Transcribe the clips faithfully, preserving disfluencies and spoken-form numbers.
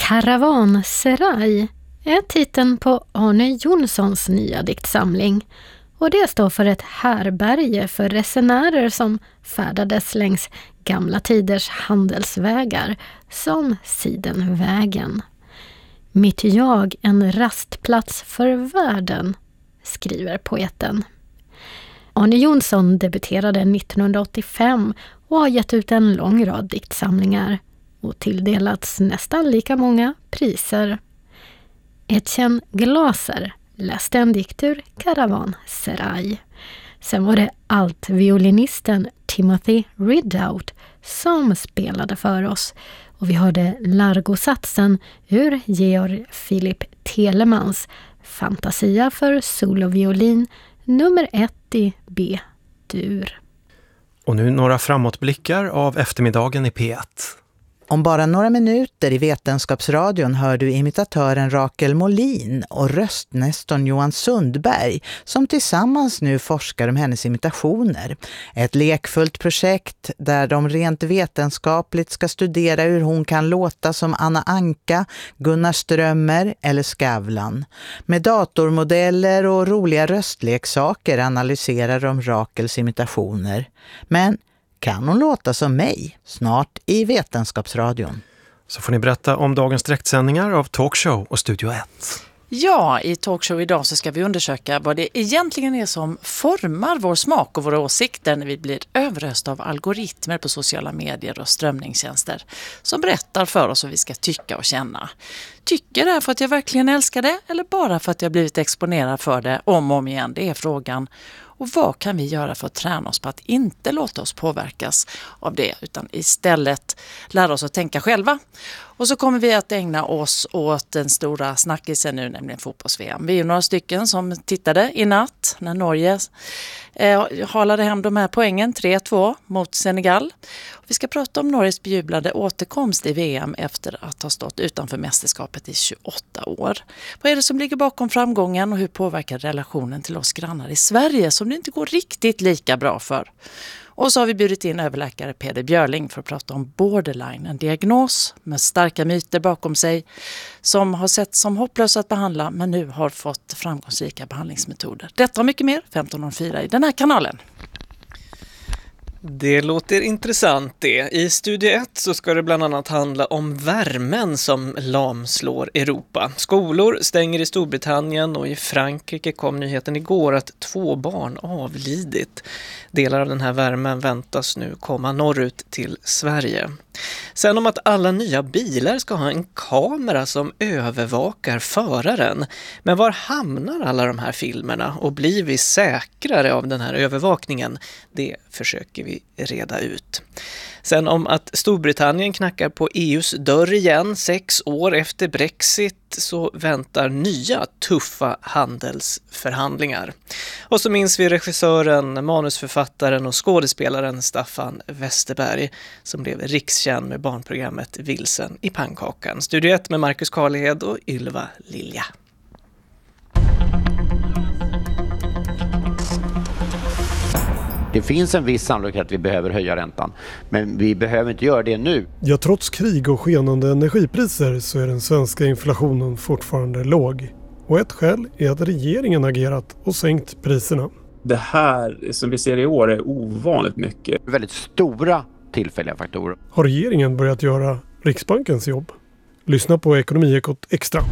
Karavanseraj är titeln på Arne Jonssons nya diktsamling, och det står för ett härberge för resenärer som färdades längs gamla tiders handelsvägar som Sidenvägen. Mitt jag en rastplats för världen, skriver poeten. Arne Jonsson debuterade nittonhundraåttiofem och har gett ut en lång rad diktsamlingar och tilldelats nästan lika många priser. Etienne Glaser läste en dikt ur Karavanseraj. Sen var det altviolinisten Timothy Ridout som spelade för oss, och vi hörde Largo-satsen ur Georg Philipp Telemans Fantasia för soloviolin nummer ett i B-dur. Och nu några framåtblickar av eftermiddagen i P ett. Om bara några minuter i Vetenskapsradion hör du imitatören Rakel Molin och röstnestorn Johan Sundberg som tillsammans nu forskar om hennes imitationer. Ett lekfullt projekt där de rent vetenskapligt ska studera hur hon kan låta som Anna Anka, Gunnar Strömmer eller Skavlan. Med datormodeller och roliga röstleksaker analyserar de Rakels imitationer. Men kan hon låta som mig? Snart i Vetenskapsradion. Så får ni berätta om dagens direktsändningar av Talkshow och Studio ett. Ja, i Talkshow idag så ska vi undersöka vad det egentligen är som formar vår smak och våra åsikter när vi blir överösta av algoritmer på sociala medier och strömningstjänster som berättar för oss vad vi ska tycka och känna. Tycker det för att jag verkligen älskar det eller bara för att jag blivit exponerad för det om och om igen? Det är frågan. Och vad kan vi göra för att träna oss på att inte låta oss påverkas av det, utan istället lära oss att tänka själva? Och så kommer vi att ägna oss åt den stora snackisen nu, nämligen fotbolls-V M. Vi är några stycken som tittade i natt när Norge eh, halade hem de här poängen tre två mot Senegal. Och vi ska prata om Norges bejublade återkomst i V M efter att ha stått utanför mästerskapet i tjugoåtta år. Vad är det som ligger bakom framgången och hur påverkar relationen till oss grannar i Sverige som det inte går riktigt lika bra för? Och så har vi bjudit in överläkare Peder Björling för att prata om borderline, en diagnos med starka myter bakom sig som har sett som hopplösa att behandla men nu har fått framgångsrika behandlingsmetoder. Detta och mycket mer femton noll fyra i den här kanalen. Det låter intressant det. I Studio ett så ska det bland annat handla om värmen som lamslår Europa. Skolor stänger i Storbritannien och i Frankrike kom nyheten igår att två barn avlidit. Delar av den här värmen väntas nu komma norrut till Sverige. Sen om att alla nya bilar ska ha en kamera som övervakar föraren. Men var hamnar alla de här filmerna och blir vi säkrare av den här övervakningen? Det försöker vi reda ut. Sen om att Storbritannien knackar på E U:s dörr igen sex år efter Brexit så väntar nya tuffa handelsförhandlingar. Och så minns vi regissören, manusförfattaren och skådespelaren Staffan Westerberg som blev rikskänd med barnprogrammet Vilsen i pannkakan. Studio ett med Marcus Karlhed och Ylva Lilja. Det finns en viss sannolikhet att vi behöver höja räntan, men vi behöver inte göra det nu. Ja, trots krig och skenande energipriser så är den svenska inflationen fortfarande låg. Och ett skäl är att regeringen agerat och sänkt priserna. Det här som vi ser i år är ovanligt mycket. Väldigt stora tillfälliga faktorer. Har regeringen börjat göra Riksbankens jobb? Lyssna på Ekonomiekot Extra.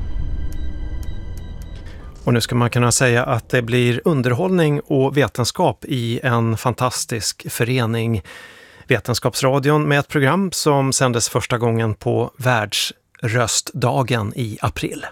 Och nu ska man kunna säga att det blir underhållning och vetenskap i en fantastisk förening. Vetenskapsradion med ett program som sändes första gången på Världsröstdagen i april.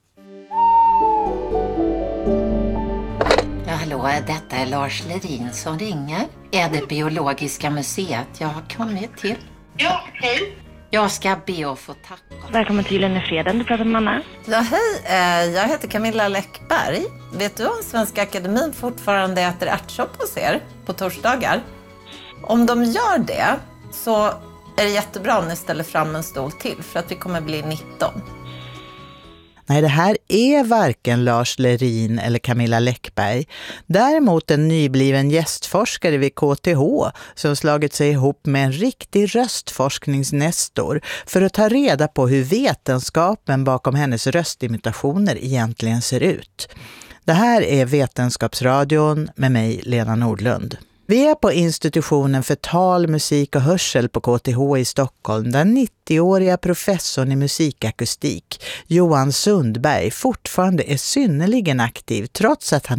Ja, hallå, detta är Lars Lerin som ringer. Är det Biologiska museet jag har kommit till? Ja, hej. Jag ska be att få tacka. Välkommen till Lennefreden, du pratar med Manna. Ja, hej. Jag heter Camilla Läckberg. Vet du om Svenska Akademin fortfarande äter ärtsoppa hos er på torsdagar? Om de gör det så är det jättebra om ni ställer fram en stol till för att vi kommer bli nitton. Nej, det här är varken Lars Lerin eller Camilla Läckberg. Däremot en nybliven gästforskare vid K T H som slagit sig ihop med en riktig röstforskningsnestor för att ta reda på hur vetenskapen bakom hennes röstimitationer egentligen ser ut. Det här är Vetenskapsradion med mig, Lena Nordlund. Vi är på institutionen för tal, musik och hörsel på K T H i Stockholm där nittioåriga professorn i musikakustik Johan Sundberg fortfarande är synnerligen aktiv trots att han